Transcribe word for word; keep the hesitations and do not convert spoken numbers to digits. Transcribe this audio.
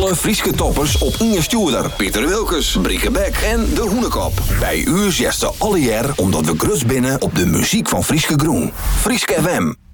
Alle Frieske toppers op Inge Stuurder, Pieter Wilkes, Briekebek en De Hoenekop. Bij u zesde alle jaar omdat we grus binnen op de muziek van Frieske Groen. Frieske F M.